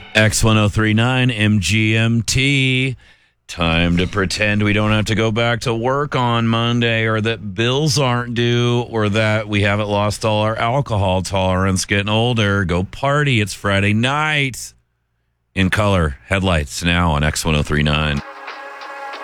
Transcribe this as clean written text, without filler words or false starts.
X1039 MGMT. Time to pretend we don't have to go back to work on Monday, or that bills aren't due, or that we haven't lost all our alcohol tolerance getting older. Go party. It's Friday night. In Color, Headlights now on X1039.